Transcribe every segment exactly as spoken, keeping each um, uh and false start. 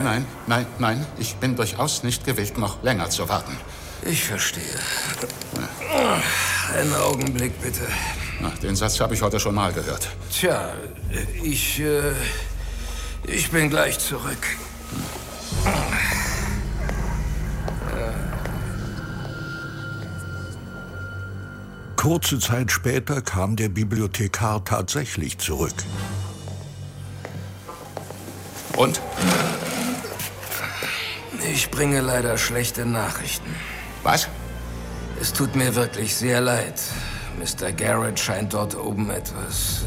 Nein, nein, nein. Ich bin durchaus nicht gewillt, noch länger zu warten. Ich verstehe. Einen Augenblick, bitte. Na, den Satz habe ich heute schon mal gehört. Tja, ich, äh, ich bin gleich zurück. Kurze Zeit später kam der Bibliothekar tatsächlich zurück. Und? Ich bringe leider schlechte Nachrichten. Was? Es tut mir wirklich sehr leid. Mister Garrett scheint dort oben etwas...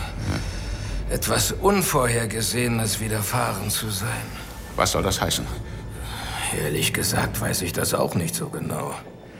Ja. etwas Unvorhergesehenes widerfahren zu sein. Was soll das heißen? Ehrlich gesagt weiß ich das auch nicht so genau.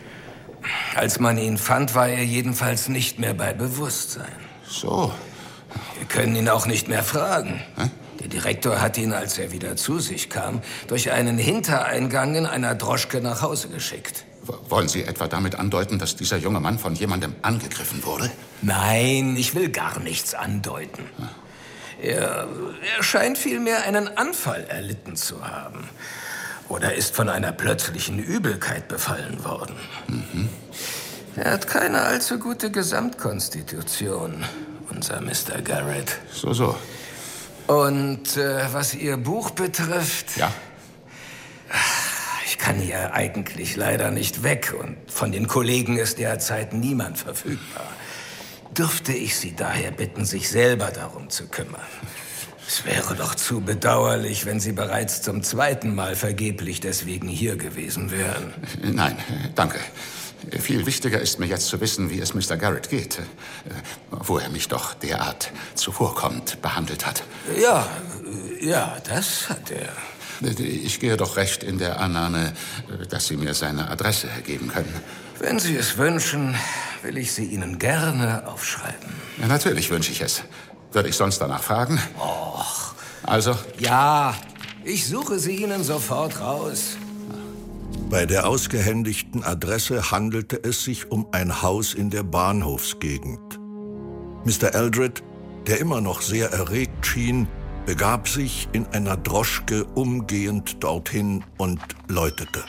Als man ihn fand, war er jedenfalls nicht mehr bei Bewusstsein. So. Wir können ihn auch nicht mehr fragen. Hä? Der Direktor hat ihn, als er wieder zu sich kam, durch einen Hintereingang in einer Droschke nach Hause geschickt. W- wollen Sie etwa damit andeuten, dass dieser junge Mann von jemandem angegriffen wurde? Nein, ich will gar nichts andeuten. Hm. Er, er scheint vielmehr einen Anfall erlitten zu haben. Oder ist von einer plötzlichen Übelkeit befallen worden. Mhm. Er hat keine allzu gute Gesamtkonstitution, unser Mister Garrett. So, so. Und äh, was Ihr Buch betrifft... Ja? Ich kann hier eigentlich leider nicht weg und von den Kollegen ist derzeit niemand verfügbar. Dürfte ich Sie daher bitten, sich selber darum zu kümmern? Es wäre doch zu bedauerlich, wenn Sie bereits zum zweiten Mal vergeblich deswegen hier gewesen wären. Nein, danke. Viel wichtiger ist mir jetzt zu wissen, wie es Mister Garrett geht, wo er mich doch derart zuvorkommend behandelt hat. Ja, ja, das hat er. Ich gehe doch recht in der Annahme, dass Sie mir seine Adresse geben können. Wenn Sie es wünschen, will ich sie Ihnen gerne aufschreiben. Ja, natürlich wünsche ich es. Würde ich sonst danach fragen? Och. Also? Ja, ich suche sie Ihnen sofort raus. Bei der ausgehändigten Adresse handelte es sich um ein Haus in der Bahnhofsgegend. Mister Eldred, der immer noch sehr erregt schien, begab sich in einer Droschke umgehend dorthin und läutete.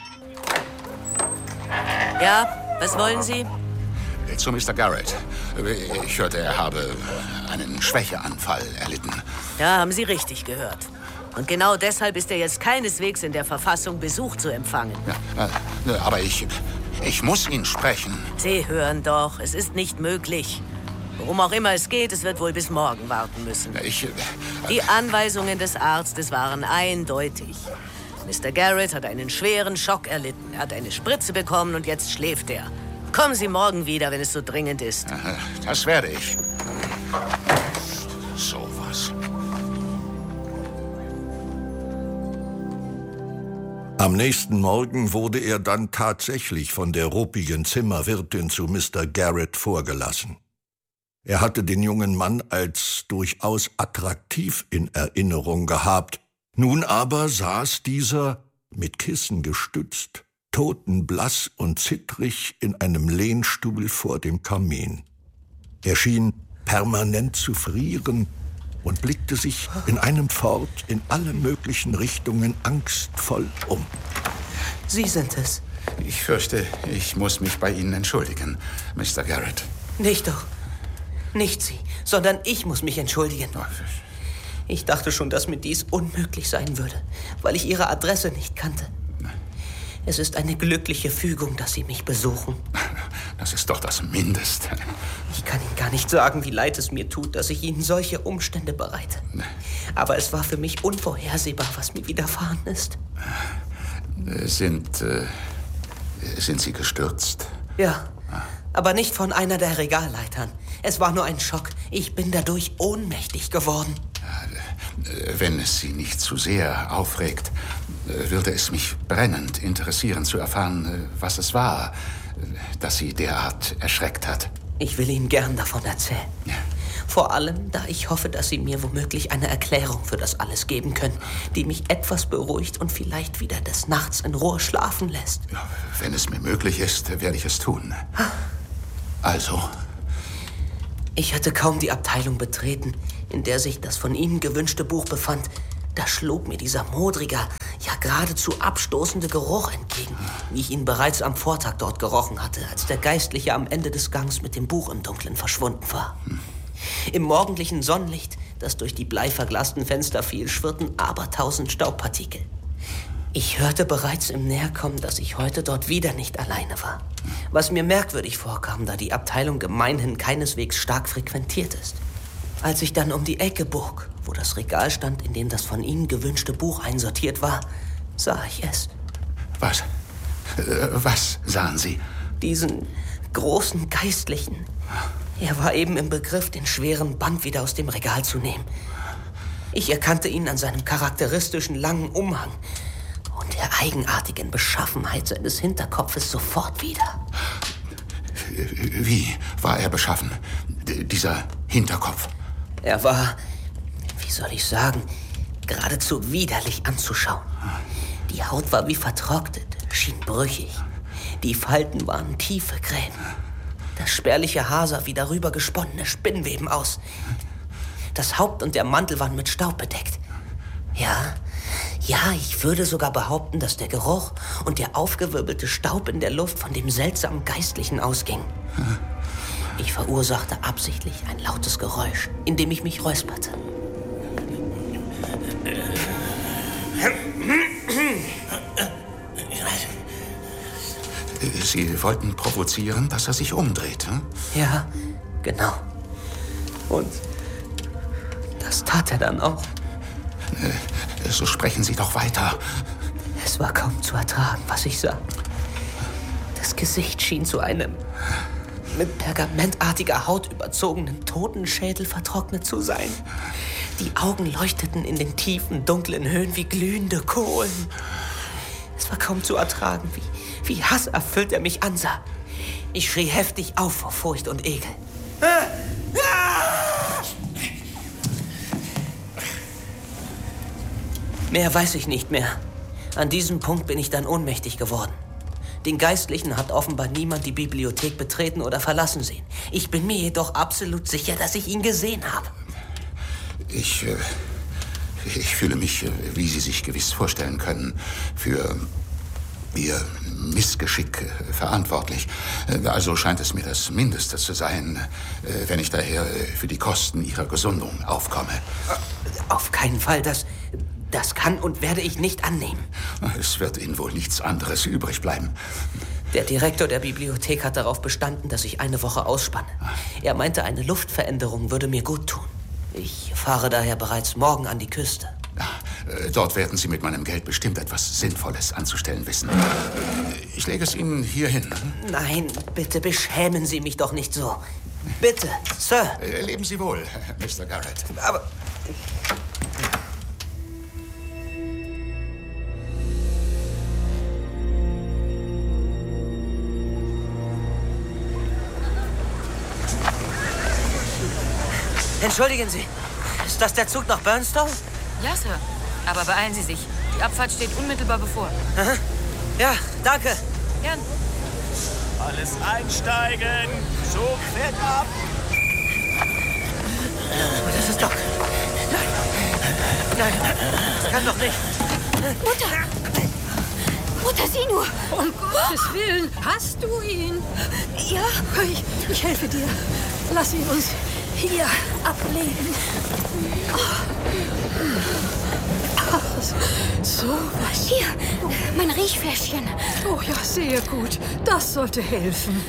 Ja, was wollen Sie? Zu Mister Garrett. Ich hörte, er habe einen Schwächeanfall erlitten. Ja, haben Sie richtig gehört. Und genau deshalb ist er jetzt keineswegs in der Verfassung, Besuch zu empfangen. Ja, äh, aber ich, ich muss ihn sprechen. Sie hören doch, es ist nicht möglich. Worum auch immer es geht, es wird wohl bis morgen warten müssen. Ich, äh, Die Anweisungen des Arztes waren eindeutig. Mister Garrett hat einen schweren Schock erlitten. Er hat eine Spritze bekommen und jetzt schläft er. Kommen Sie morgen wieder, wenn es so dringend ist. Das werde ich. So was. Am nächsten Morgen wurde er dann tatsächlich von der ruppigen Zimmerwirtin zu Mister Garrett vorgelassen. Er hatte den jungen Mann als durchaus attraktiv in Erinnerung gehabt. Nun aber saß dieser, mit Kissen gestützt, totenblass und zittrig in einem Lehnstuhl vor dem Kamin. Er schien permanent zu frieren und blickte sich in einem Fort in alle möglichen Richtungen angstvoll um. Sie sind es. Ich fürchte, ich muss mich bei Ihnen entschuldigen, Mister Garrett. Nicht doch. Nicht Sie, sondern ich muss mich entschuldigen. Ich dachte schon, dass mir dies unmöglich sein würde, weil ich Ihre Adresse nicht kannte. Es ist eine glückliche Fügung, dass Sie mich besuchen. Das ist doch das Mindeste. Ich kann Ihnen gar nicht sagen, wie leid es mir tut, dass ich Ihnen solche Umstände bereite. Aber es war für mich unvorhersehbar, was mir widerfahren ist. Sind, äh, sind Sie gestürzt? Ja, aber nicht von einer der Regalleitern. Es war nur ein Schock. Ich bin dadurch ohnmächtig geworden. Wenn es Sie nicht zu sehr aufregt, würde es mich brennend interessieren zu erfahren, was es war, das Sie derart erschreckt hat. Ich will Ihnen gern davon erzählen. Ja. Vor allem, da ich hoffe, dass Sie mir womöglich eine Erklärung für das alles geben können, die mich etwas beruhigt und vielleicht wieder des Nachts in Ruhe schlafen lässt. Ja, wenn es mir möglich ist, werde ich es tun. Also? Ich hatte kaum die Abteilung betreten, in der sich das von Ihnen gewünschte Buch befand, da schlug mir dieser modrige, ja geradezu abstoßende Geruch entgegen, wie ich ihn bereits am Vortag dort gerochen hatte, als der Geistliche am Ende des Gangs mit dem Buch im Dunkeln verschwunden war. Hm. Im morgendlichen Sonnenlicht, das durch die bleiverglasten Fenster fiel, schwirrten abertausend Staubpartikel. Ich hörte bereits im Näherkommen, dass ich heute dort wieder nicht alleine war. Was mir merkwürdig vorkam, da die Abteilung gemeinhin keineswegs stark frequentiert ist. Als ich dann um die Ecke bog, wo das Regal stand, in dem das von Ihnen gewünschte Buch einsortiert war, sah ich es. Was? Äh, was sahen Sie? Diesen großen Geistlichen. Er war eben im Begriff, den schweren Band wieder aus dem Regal zu nehmen. Ich erkannte ihn an seinem charakteristischen langen Umhang und der eigenartigen Beschaffenheit seines Hinterkopfes sofort wieder. Wie war er beschaffen, D- dieser Hinterkopf? Er war, wie soll ich sagen, geradezu widerlich anzuschauen. Die Haut war wie vertrocknet, schien brüchig. Die Falten waren tiefe Gräben. Das spärliche Haar sah wie darüber gesponnene Spinnweben aus. Das Haupt und der Mantel waren mit Staub bedeckt. Ja, ja, ich würde sogar behaupten, dass der Geruch und der aufgewirbelte Staub in der Luft von dem seltsamen Geistlichen ausging. Ich verursachte absichtlich ein lautes Geräusch, indem ich mich räusperte. Sie wollten provozieren, dass er sich umdreht, hm? Ja, genau. Und das tat er dann auch. So sprechen Sie doch weiter. Es war kaum zu ertragen, was ich sah. Das Gesicht schien zu einem mit pergamentartiger Haut überzogenen Totenschädel vertrocknet zu sein. Die Augen leuchteten in den tiefen, dunklen Höhen wie glühende Kohlen. Es war kaum zu ertragen, wie, wie hasserfüllt er mich ansah. Ich schrie heftig auf vor Furcht und Ekel. Mehr weiß ich nicht mehr. An diesem Punkt bin ich dann ohnmächtig geworden. Den Geistlichen hat offenbar niemand die Bibliothek betreten oder verlassen sehen. Ich bin mir jedoch absolut sicher, dass ich ihn gesehen habe. Ich, äh, ich fühle mich, äh, wie Sie sich gewiss vorstellen können, für Ihr Missgeschick äh, verantwortlich. Äh, also scheint es mir das Mindeste zu sein, äh, wenn ich daher äh, für die Kosten Ihrer Gesundung aufkomme. Auf keinen Fall, das... Das kann und werde ich nicht annehmen. Es wird Ihnen wohl nichts anderes übrig bleiben. Der Direktor der Bibliothek hat darauf bestanden, dass ich eine Woche ausspanne. Er meinte, eine Luftveränderung würde mir gut tun. Ich fahre daher bereits morgen an die Küste. Dort werden Sie mit meinem Geld bestimmt etwas Sinnvolles anzustellen wissen. Ich lege es Ihnen hier hin. Nein, bitte beschämen Sie mich doch nicht so. Bitte, Sir. Leben Sie wohl, Mister Garrett. Aber... Entschuldigen Sie, ist das der Zug nach Burnstow? Ja, Sir. Aber beeilen Sie sich. Die Abfahrt steht unmittelbar bevor. Aha. Ja, danke. Gern. Alles einsteigen. Zug fährt ab. Das ist doch... Nein. Nein, das kann doch nicht. Mutter! Mutter, sieh nur! Um Gottes Willen, hast du ihn? Ja. Ich, ich helfe dir. Lass ihn uns hier ablegen. Ach, so was. Hier, mein Riechfläschchen. Oh ja, sehr gut. Das sollte helfen.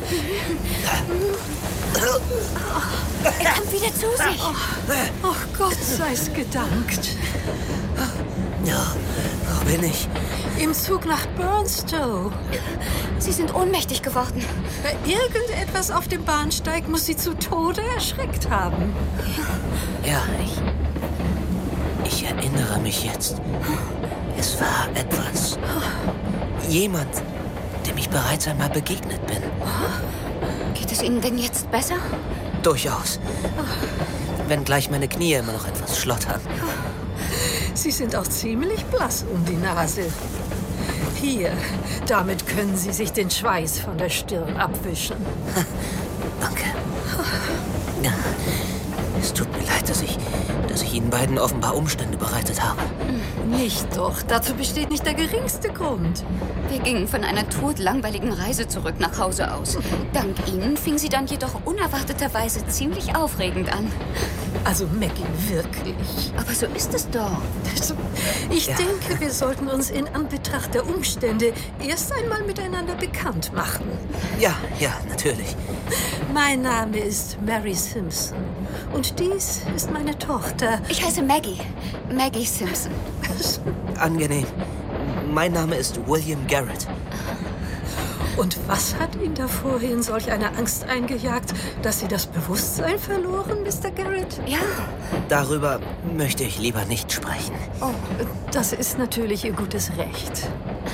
Er kommt wieder zu sich. Ach, oh, Gott sei's gedankt. Ja, wo bin ich? Im Zug nach Burnstow. Sie sind ohnmächtig geworden. Irgendetwas auf dem Bahnsteig muss Sie zu Tode erschreckt haben. Ja, ich... Ich erinnere mich jetzt. Es war etwas... Jemand, dem ich bereits einmal begegnet bin. Geht es Ihnen denn jetzt besser? Durchaus. Wenngleich meine Knie immer noch etwas schlottern. Sie sind auch ziemlich blass um die Nase. Hier, damit können Sie sich den Schweiß von der Stirn abwischen. Danke. Es tut mir leid, dass ich, dass ich Ihnen beiden offenbar Umstände bereitet habe. nicht doch. Dazu besteht nicht der geringste Grund. Wir gingen von einer todlangweiligen Reise zurück nach Hause aus. Dank Ihnen fing sie dann jedoch unerwarteterweise ziemlich aufregend an. Also Maggie, wirklich. Aber so ist es doch. Ich Ja. denke, wir sollten uns in Anbetracht der Umstände erst einmal miteinander bekannt machen. Ja, ja, natürlich. Mein Name ist Mary Simpson und dies ist meine Tochter. Ich heiße Maggie. Maggie Simpson. Angenehm. Mein Name ist William Garrett. Und was hat Ihnen da vorhin solch eine Angst eingejagt, dass Sie das Bewusstsein verloren, Mister Garrett? Ja. Darüber möchte ich lieber nicht sprechen. Oh, das ist natürlich Ihr gutes Recht.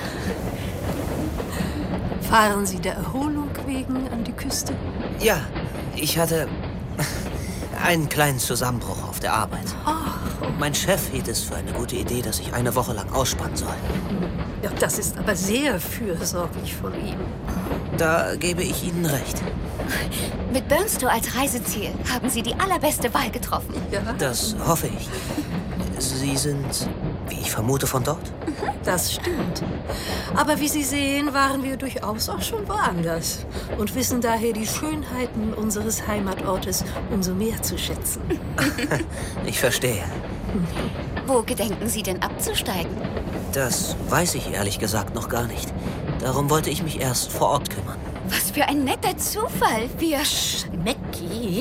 Fahren Sie der Erholung wegen an die Küste? Ja, ich hatte einen kleinen Zusammenbruch auf der Arbeit. Mein Chef hielt es für eine gute Idee, dass ich eine Woche lang ausspannen soll. Ja, das ist aber sehr fürsorglich von ihm. Da gebe ich Ihnen recht. Mit Burnstow als Reiseziel haben Sie die allerbeste Wahl getroffen. Ja, Das hoffe ich. Sie sind, wie ich vermute, von dort? das stimmt. Aber wie Sie sehen, waren wir durchaus auch schon woanders und wissen daher die Schönheiten unseres Heimatortes umso mehr zu schätzen. Ich verstehe. Wo gedenken Sie denn abzusteigen? Das weiß ich ehrlich gesagt noch gar nicht. Darum wollte ich mich erst vor Ort kümmern. Was für ein netter Zufall. Wir, Maggie.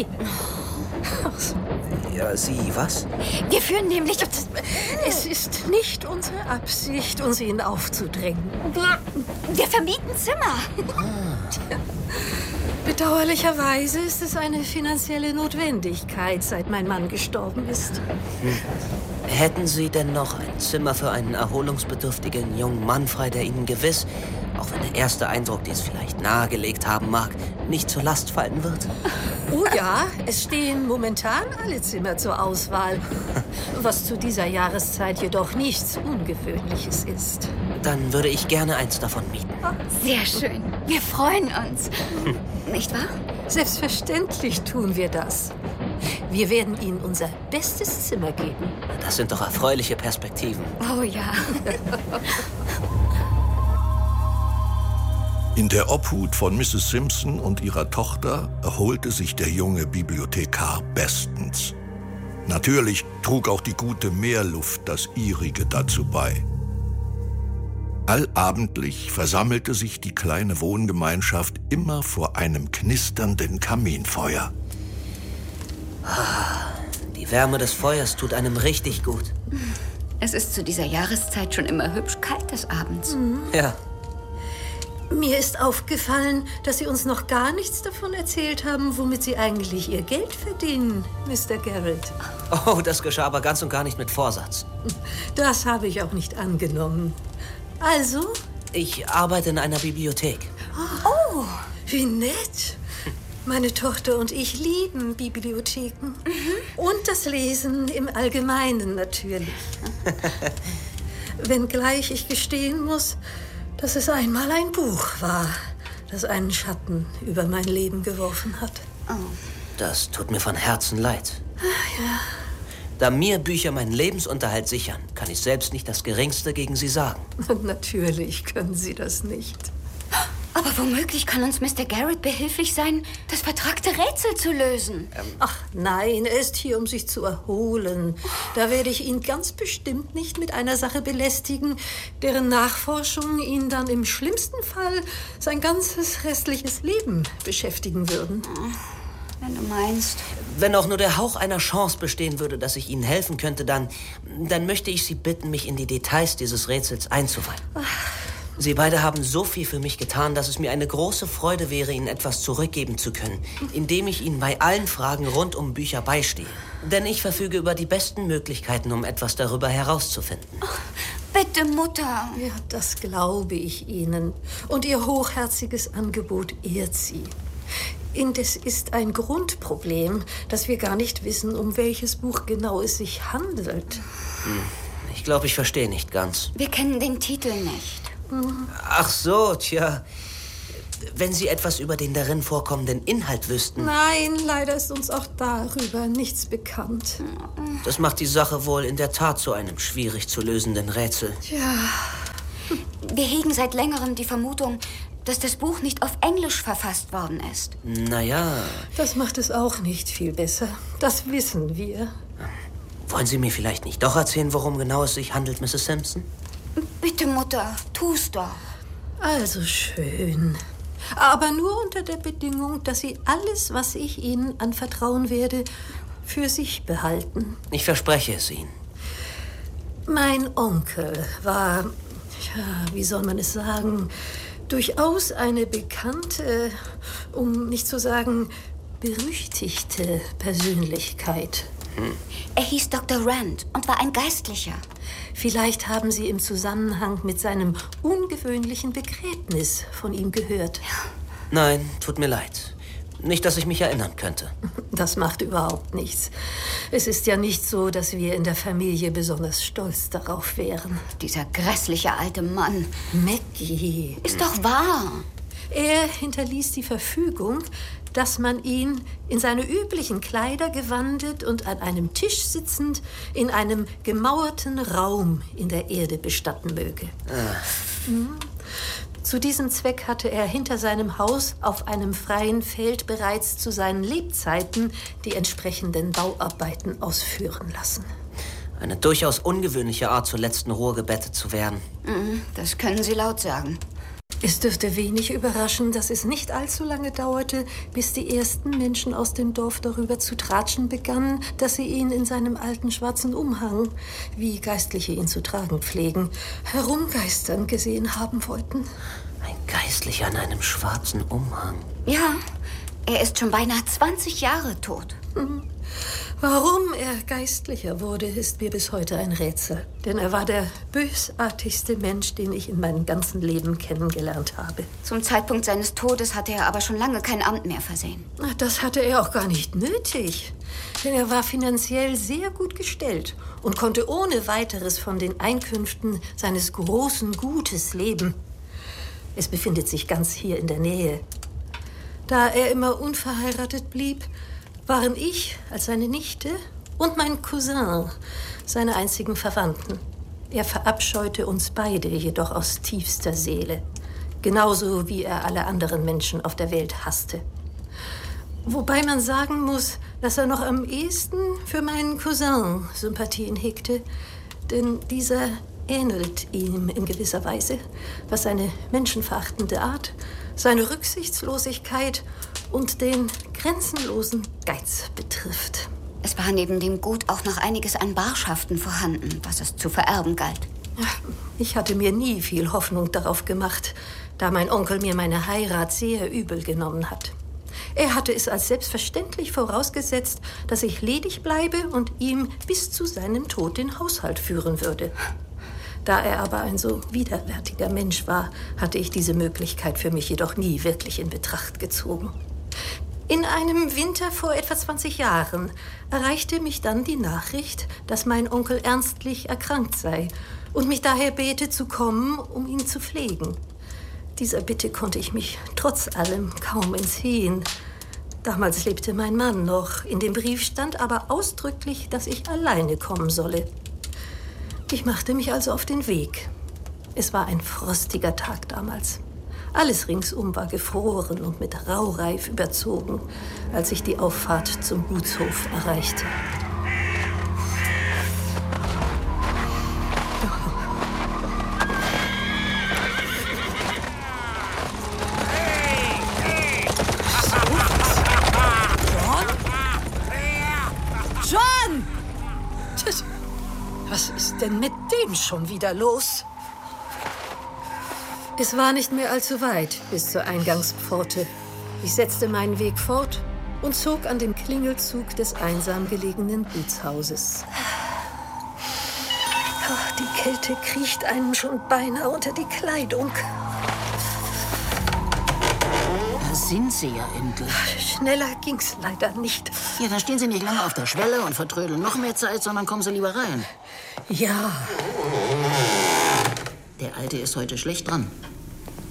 Ja, Sie was? wir führen nämlich... Es ist nicht unsere Absicht, uns Ihnen aufzudrängen. Wir vermieten Zimmer. Bedauerlicherweise ist es eine finanzielle Notwendigkeit, seit mein Mann gestorben ist. Hätten Sie denn noch ein Zimmer für einen erholungsbedürftigen jungen Mann frei, der Ihnen gewiss, auch wenn der erste Eindruck dies vielleicht nahegelegt haben mag, nicht zur Last fallen wird? Oh ja, es stehen momentan alle Zimmer zur Auswahl, was zu dieser Jahreszeit jedoch nichts Ungewöhnliches ist. Dann würde ich gerne eins davon mieten. Sehr schön. Wir freuen uns. Nicht wahr? Selbstverständlich tun wir das. Wir werden Ihnen unser bestes Zimmer geben. Das sind doch erfreuliche Perspektiven. Oh ja. In der Obhut von Misses Simpson und ihrer Tochter erholte sich der junge Bibliothekar bestens. Natürlich trug auch die gute Meerluft das ihrige dazu bei. Allabendlich versammelte sich die kleine Wohngemeinschaft immer vor einem knisternden Kaminfeuer. Die Wärme des Feuers tut einem richtig gut. Es ist zu dieser Jahreszeit schon immer hübsch kalt des Abends. Ja, Mir ist aufgefallen, dass Sie uns noch gar nichts davon erzählt haben, womit Sie eigentlich Ihr Geld verdienen, Mister Garrett. oh, das geschah aber ganz und gar nicht mit Vorsatz. Das habe ich auch nicht angenommen. Also, Ich arbeite in einer Bibliothek. oh, wie nett. Meine Tochter und ich lieben Bibliotheken. Und das Lesen im Allgemeinen natürlich. Wenngleich ich gestehen muss, dass es einmal ein Buch war, das einen Schatten über mein Leben geworfen hat. Das tut mir von Herzen leid. Da mir Bücher meinen Lebensunterhalt sichern, kann ich selbst nicht das Geringste gegen sie sagen. Natürlich können Sie das nicht. Aber womöglich kann uns Mister Garrett behilflich sein, das vertragte Rätsel zu lösen. Ach nein, er ist hier, um sich zu erholen. Da werde ich ihn ganz bestimmt nicht mit einer Sache belästigen, deren Nachforschung ihn dann im schlimmsten Fall sein ganzes restliches Leben beschäftigen würden. Wenn du meinst. Wenn auch nur der Hauch einer Chance bestehen würde, dass ich Ihnen helfen könnte, dann, dann möchte ich Sie bitten, mich in die Details dieses Rätsels einzuweihen. Sie beide haben so viel für mich getan, dass es mir eine große Freude wäre, Ihnen etwas zurückgeben zu können, indem ich Ihnen bei allen Fragen rund um Bücher beistehe. Denn ich verfüge über die besten Möglichkeiten, um etwas darüber herauszufinden. Bitte, Mutter. Ja, das glaube ich Ihnen. Und Ihr hochherziges Angebot ehrt Sie. Indes ist ein Grundproblem, dass wir gar nicht wissen, um welches Buch genau es sich handelt. Ich glaube, ich verstehe nicht ganz. Wir kennen den Titel nicht. Ach so, tja. wenn Sie etwas über den darin vorkommenden Inhalt wüssten. Nein, leider ist uns auch darüber nichts bekannt. Das macht die Sache wohl in der Tat zu einem schwierig zu lösenden Rätsel. Ja. Wir hegen seit längerem die Vermutung, dass das Buch nicht auf Englisch verfasst worden ist. Naja. Das macht es auch nicht viel besser. Das wissen wir. Wollen Sie mir vielleicht nicht doch erzählen, worum genau es sich handelt, Misses Sampson? Bitte, Mutter, tu's doch. Also schön. Aber nur unter der Bedingung, dass Sie alles, was ich Ihnen anvertrauen werde, für sich behalten. Ich verspreche es Ihnen. Mein Onkel war, ja, wie soll man es sagen, durchaus eine bekannte, um nicht zu sagen berüchtigte Persönlichkeit. Hm. Er hieß Doktor Rand und war ein Geistlicher. Vielleicht haben Sie im Zusammenhang mit seinem ungewöhnlichen Begräbnis von ihm gehört. Nein, tut mir leid. Nicht, dass ich mich erinnern könnte. Das macht überhaupt nichts. Es ist ja nicht so, dass wir in der Familie besonders stolz darauf wären. Dieser grässliche alte Mann. Maggie. Ist doch wahr. Er hinterließ die Verfügung, dass man ihn in seine üblichen Kleider gewandet und an einem Tisch sitzend in einem gemauerten Raum in der Erde bestatten möge. Ah. Mhm. Zu diesem Zweck hatte er hinter seinem Haus auf einem freien Feld bereits zu seinen Lebzeiten die entsprechenden Bauarbeiten ausführen lassen. Eine durchaus ungewöhnliche Art, zur letzten Ruhe gebettet zu werden. Das können Sie laut sagen. Es dürfte wenig überraschen, dass es nicht allzu lange dauerte, bis die ersten Menschen aus dem Dorf darüber zu tratschen begannen, dass sie ihn in seinem alten schwarzen Umhang, wie Geistliche ihn zu tragen pflegen, herumgeistern gesehen haben wollten. Ein Geistlicher in einem schwarzen Umhang? Ja, er ist schon beinahe zwanzig Jahre tot. Hm. Warum er Geistlicher wurde, ist mir bis heute ein Rätsel. Denn er war der bösartigste Mensch, den ich in meinem ganzen Leben kennengelernt habe. Zum Zeitpunkt seines Todes hatte er aber schon lange kein Amt mehr versehen. Das hatte er auch gar nicht nötig. Denn er war finanziell sehr gut gestellt und konnte ohne weiteres von den Einkünften seines großen Gutes leben. Es befindet sich ganz hier in der Nähe. Da er immer unverheiratet blieb, waren ich als seine Nichte und mein Cousin seine einzigen Verwandten. Er verabscheute uns beide jedoch aus tiefster Seele, genauso wie er alle anderen Menschen auf der Welt hasste. Wobei man sagen muss, dass er noch am ehesten für meinen Cousin Sympathien hegte, denn dieser ähnelt ihm in gewisser Weise, was seine menschenverachtende Art, seine Rücksichtslosigkeit und den grenzenlosen Geiz betrifft. Es war neben dem Gut auch noch einiges an Barschaften vorhanden, was es zu vererben galt. Ich hatte mir nie viel Hoffnung darauf gemacht, da mein Onkel mir meine Heirat sehr übel genommen hat. Er hatte es als selbstverständlich vorausgesetzt, dass ich ledig bleibe und ihm bis zu seinem Tod den Haushalt führen würde. Da er aber ein so widerwärtiger Mensch war, hatte ich diese Möglichkeit für mich jedoch nie wirklich in Betracht gezogen. In einem Winter vor etwa zwanzig Jahren erreichte mich dann die Nachricht, dass mein Onkel ernstlich erkrankt sei und mich daher bäte zu kommen, um ihn zu pflegen. Dieser Bitte konnte ich mich trotz allem kaum entziehen. Damals lebte mein Mann noch. In dem Brief stand aber ausdrücklich, dass ich alleine kommen solle. Ich machte mich also auf den Weg. Es war ein frostiger Tag damals. Alles ringsum war gefroren und mit Raureif überzogen, als ich die Auffahrt zum Gutshof erreichte. John! John! Was ist denn mit dem schon wieder los? Es war nicht mehr allzu weit bis zur Eingangspforte. Ich setzte meinen Weg fort und zog an dem Klingelzug des einsam gelegenen Gutshauses. Ach, die Kälte kriecht einem schon beinahe unter die Kleidung. Da sind Sie ja endlich. Schneller ging's leider nicht. Ja, dann stehen Sie nicht lange auf der Schwelle und vertrödeln noch mehr Zeit, sondern kommen Sie lieber rein. Ja. Der Alte ist heute schlecht dran.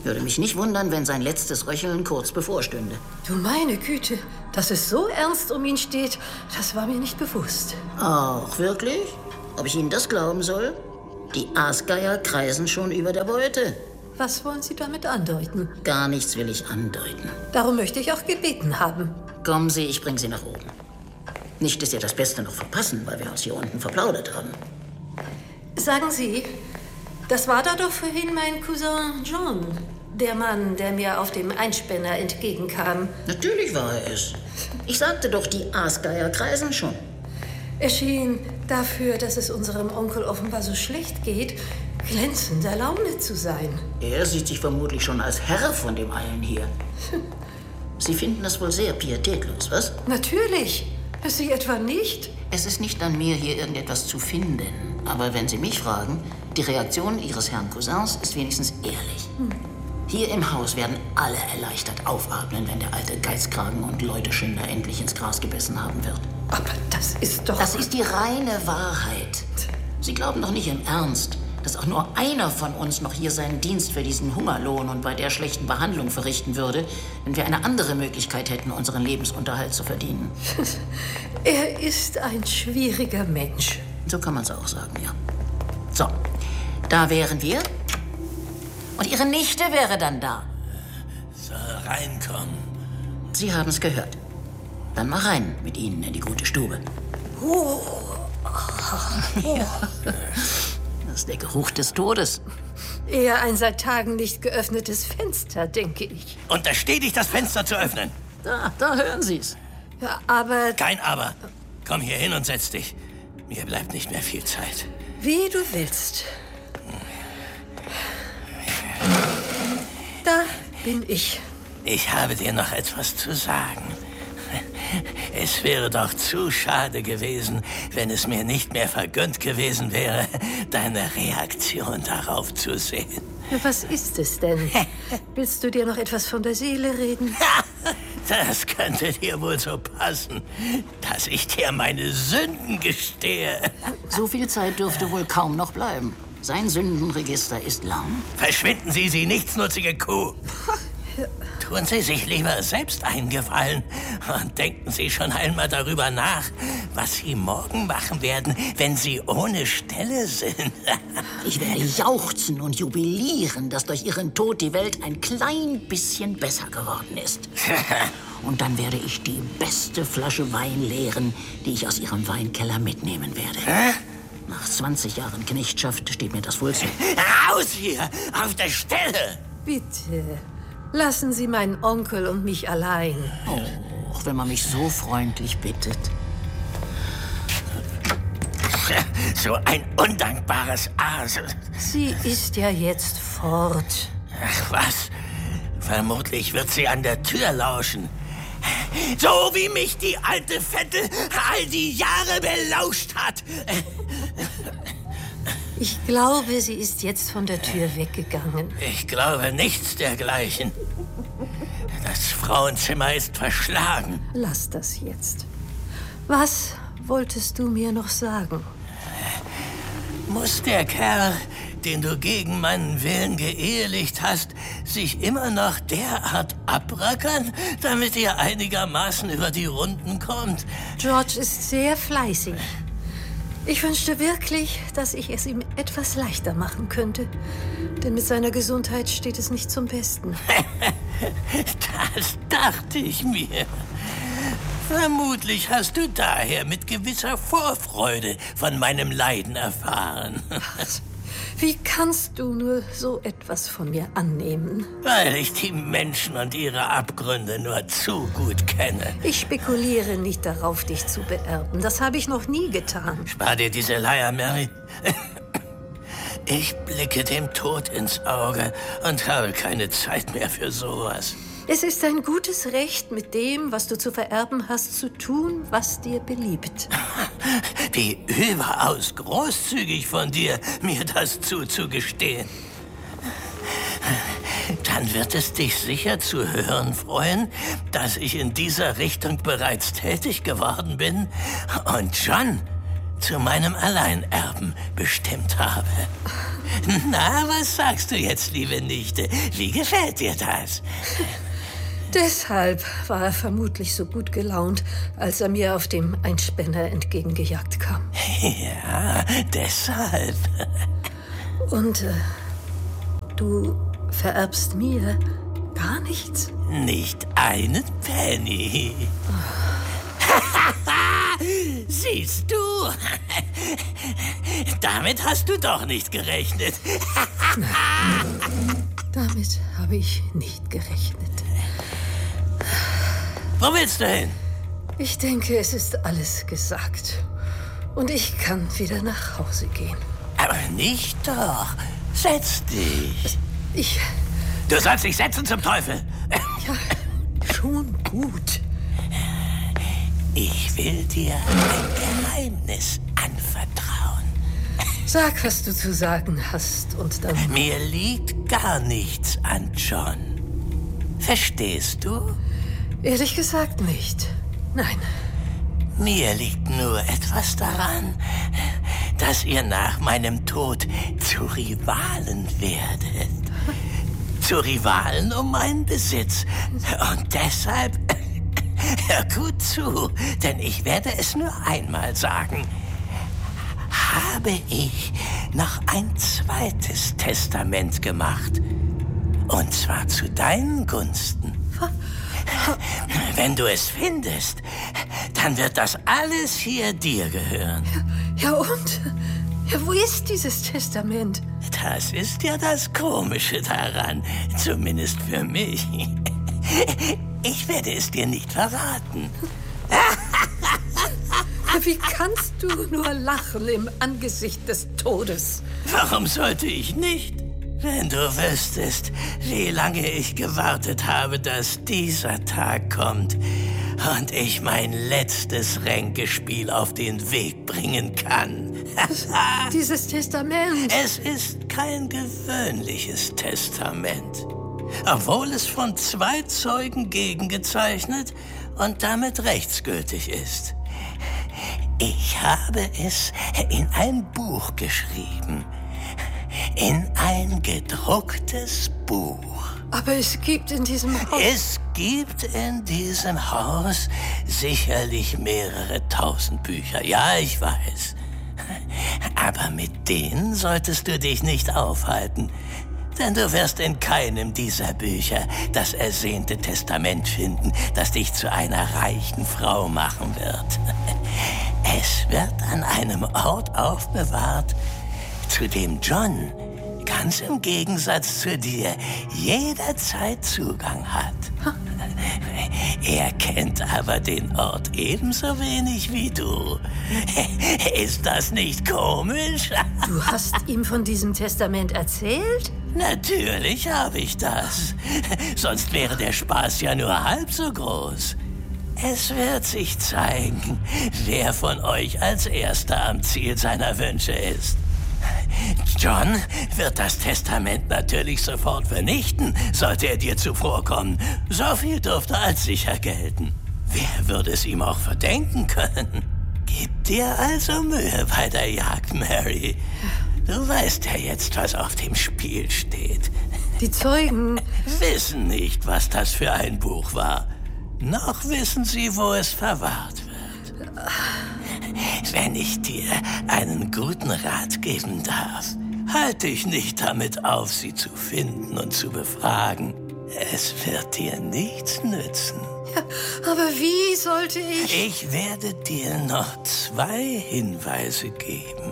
Würde mich nicht wundern, wenn sein letztes Röcheln kurz bevorstünde. Du meine Güte, dass es so ernst um ihn steht, das war mir nicht bewusst. Ach, wirklich? Ob ich Ihnen das glauben soll? Die Aasgeier kreisen schon über der Beute. Was wollen Sie damit andeuten? Gar nichts will ich andeuten. Darum möchte ich auch gebeten haben. Kommen Sie, ich bringe Sie nach oben. Nicht, dass Sie das Beste noch verpassen, weil wir uns hier unten verplaudert haben. Sagen Sie, das war da doch vorhin mein Cousin John. Der Mann, der mir auf dem Einspänner entgegenkam. Natürlich war er es. Ich sagte doch, die Aasgeier kreisen schon. Er schien dafür, dass es unserem Onkel offenbar so schlecht geht, glänzender Laune zu sein. Er sieht sich vermutlich schon als Herr von dem allen hier. Sie finden das wohl sehr pietätlos, was? Natürlich. Sie etwa nicht? Es ist nicht an mir, hier irgendetwas zu finden. Aber wenn Sie mich fragen, die Reaktion Ihres Herrn Cousins ist wenigstens ehrlich. Hm. Hier im Haus werden alle erleichtert aufatmen, wenn der alte Geizkragen und Leuteschinder endlich ins Gras gebissen haben wird. Aber das ist doch... Das ist die reine Wahrheit. Sie glauben doch nicht im Ernst, dass auch nur einer von uns noch hier seinen Dienst für diesen Hungerlohn und bei der schlechten Behandlung verrichten würde, wenn wir eine andere Möglichkeit hätten, unseren Lebensunterhalt zu verdienen. Er ist ein schwieriger Mensch. So kann man es auch sagen, ja. So, da wären wir. Und Ihre Nichte wäre dann da. Soll reinkommen. Sie haben es gehört. Dann mal rein mit Ihnen in die gute Stube. Oh. Ja. Das ist der Geruch des Todes. Eher ein seit Tagen nicht geöffnetes Fenster, denke ich. Untersteh dich, das Fenster zu öffnen. Da, da hören Sie's. Ja, aber... Kein Aber. Komm hier hin und setz dich. Mir bleibt nicht mehr viel Zeit. Wie du willst. Da bin ich. Ich habe dir noch etwas zu sagen. Es wäre doch zu schade gewesen, wenn es mir nicht mehr vergönnt gewesen wäre, deine Reaktion darauf zu sehen. Was ist es denn? Willst du dir noch etwas von der Seele reden? Das könnte dir wohl so passen, dass ich dir meine Sünden gestehe. So viel Zeit dürfte wohl kaum noch bleiben. Sein Sündenregister ist lang. Verschwinden Sie, Sie nichtsnutzige Kuh. Tun Sie sich lieber selbst einen Gefallen und denken Sie schon einmal darüber nach, was Sie morgen machen werden, wenn Sie ohne Stelle sind. Ich werde jauchzen und jubilieren, dass durch Ihren Tod die Welt ein klein bisschen besser geworden ist. Und dann werde ich die beste Flasche Wein leeren, die ich aus Ihrem Weinkeller mitnehmen werde. Hä? Nach zwanzig Jahren Knechtschaft steht mir das wohl zu. Raus hier, auf der Stelle! Bitte, lassen Sie meinen Onkel und mich allein. Oh, wenn man mich so freundlich bittet. So ein undankbares Aas. Sie ist ja jetzt fort. Ach was, vermutlich wird sie an der Tür lauschen. So wie mich die alte Fette all die Jahre belauscht hat. Ich glaube, sie ist jetzt von der Tür weggegangen. Ich glaube nichts dergleichen. Das Frauenzimmer ist verschlagen. Lass das jetzt. Was wolltest du mir noch sagen? Muss der Kerl, den du gegen meinen Willen geehelicht hast, sich immer noch derart abrackern, damit ihr einigermaßen über die Runden kommt? George ist sehr fleißig. Ich wünschte wirklich, dass ich es ihm etwas leichter machen könnte. Denn mit seiner Gesundheit steht es nicht zum Besten. Das dachte ich mir. Vermutlich hast du daher mit gewisser Vorfreude von meinem Leiden erfahren. Wie kannst du nur so etwas von mir annehmen? Weil ich die Menschen und ihre Abgründe nur zu gut kenne. Ich spekuliere nicht darauf, dich zu beerben. Das habe ich noch nie getan. Spar dir diese Leier, Mary. Ich blicke dem Tod ins Auge und habe keine Zeit mehr für sowas. Es ist dein gutes Recht, mit dem, was du zu vererben hast, zu tun, was dir beliebt. Wie überaus großzügig von dir, mir das zuzugestehen. Dann wird es dich sicher zu hören freuen, dass ich in dieser Richtung bereits tätig geworden bin und John zu meinem Alleinerben bestimmt habe. Na, was sagst du jetzt, liebe Nichte? Wie gefällt dir das? Deshalb war er vermutlich so gut gelaunt, als er mir auf dem Einspänner entgegengejagt kam. Ja, deshalb. Und äh, du vererbst mir gar nichts? Nicht einen Penny. Siehst du? Damit hast du doch nicht gerechnet. Nein, damit habe ich nicht gerechnet. Wo willst du hin? Ich denke, es ist alles gesagt. Und ich kann wieder nach Hause gehen. Aber nicht doch. Setz dich. Ich... Du sollst dich setzen zum Teufel. Ja, schon gut. Ich will dir ein Geheimnis anvertrauen. Sag, was du zu sagen hast und dann... Mir liegt gar nichts an John. Verstehst du? Ehrlich gesagt nicht. Nein. Mir liegt nur etwas daran, dass ihr nach meinem Tod zu Rivalen werdet. Zu Rivalen um meinen Besitz. Und deshalb... Hör gut zu, denn ich werde es nur einmal sagen. Habe ich noch ein zweites Testament gemacht. Und zwar zu deinen Gunsten. Wenn du es findest, dann wird das alles hier dir gehören. Ja, ja und? Ja, wo ist dieses Testament? Das ist ja das Komische daran, zumindest für mich. Ich werde es dir nicht verraten. Wie kannst du nur lachen im Angesicht des Todes? Warum sollte ich nicht? Wenn du wüsstest, wie lange ich gewartet habe, dass dieser Tag kommt und ich mein letztes Ränkespiel auf den Weg bringen kann. Dieses Testament. Es ist kein gewöhnliches Testament. Obwohl es von zwei Zeugen gegengezeichnet und damit rechtsgültig ist. Ich habe es in ein Buch geschrieben. In ein gedrucktes Buch. Aber es gibt in diesem Haus... Es gibt in diesem Haus sicherlich mehrere tausend Bücher. Ja, ich weiß. Aber mit denen solltest du dich nicht aufhalten. Denn du wirst in keinem dieser Bücher das ersehnte Testament finden, das dich zu einer reichen Frau machen wird. Es wird an einem Ort aufbewahrt, zu dem John, ganz im Gegensatz zu dir, jederzeit Zugang hat. Er kennt aber den Ort ebenso wenig wie du. Ist das nicht komisch? Du hast ihm von diesem Testament erzählt? Natürlich habe ich das. Sonst wäre der Spaß ja nur halb so groß. Es wird sich zeigen, wer von euch als Erster am Ziel seiner Wünsche ist. John wird das Testament natürlich sofort vernichten, sollte er dir zuvorkommen. So viel dürfte als sicher gelten. Wer würde es ihm auch verdenken können? Gib dir also Mühe bei der Jagd, Mary. Du weißt ja jetzt, was auf dem Spiel steht. Die Zeugen wissen nicht, was das für ein Buch war. Noch wissen sie, wo es verwahrt wird. Wenn ich dir einen guten Rat geben darf, halte dich nicht damit auf, sie zu finden und zu befragen. Es wird dir nichts nützen. Ja, aber wie sollte ich... Ich werde dir noch zwei Hinweise geben.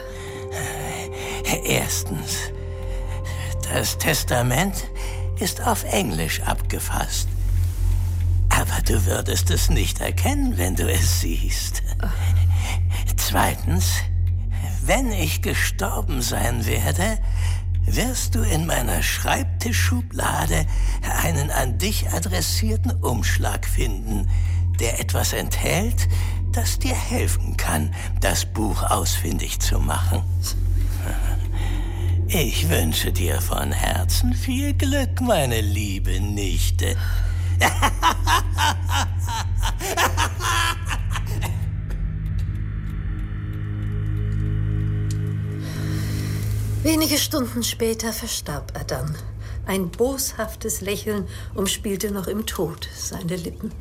Erstens, das Testament ist auf Englisch abgefasst. Aber du würdest es nicht erkennen, wenn du es siehst. Zweitens, wenn ich gestorben sein werde, wirst du in meiner Schreibtischschublade einen an dich adressierten Umschlag finden, der etwas enthält, das dir helfen kann, das Buch ausfindig zu machen. Ich wünsche dir von Herzen viel Glück, meine liebe Nichte. Wenige Stunden später verstarb er dann. Ein boshaftes Lächeln umspielte noch im Tod seine Lippen.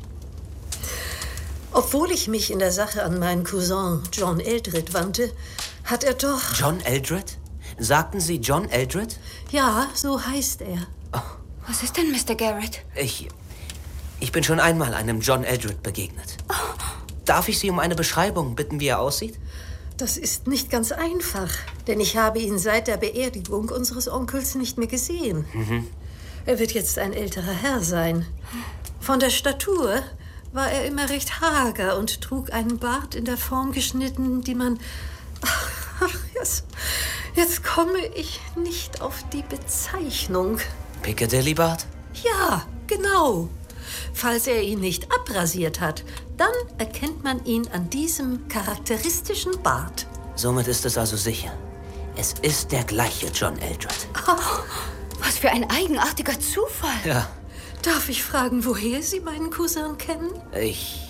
Obwohl ich mich in der Sache an meinen Cousin John Eldred wandte, hat er doch... John Eldred? Sagten Sie John Eldred? Ja, so heißt er. Oh. Was ist denn, Mister Garrett? Ich... Ich bin schon einmal einem John Eldred begegnet. Oh. Darf ich Sie um eine Beschreibung bitten, wie er aussieht? Das ist nicht ganz einfach, denn ich habe ihn seit der Beerdigung unseres Onkels nicht mehr gesehen. Mhm. Er wird jetzt ein älterer Herr sein. Von der Statur war er immer recht hager und trug einen Bart in der Form geschnitten, die man... Ach, jetzt, jetzt komme ich nicht auf die Bezeichnung. Piccadilly-Bart? Ja, genau. Falls er ihn nicht abrasiert hat, dann erkennt man ihn an diesem charakteristischen Bart. Somit ist es also sicher. Es ist der gleiche John Eldred. Oh, was für ein eigenartiger Zufall. Ja. Darf ich fragen, woher Sie meinen Cousin kennen? Ich...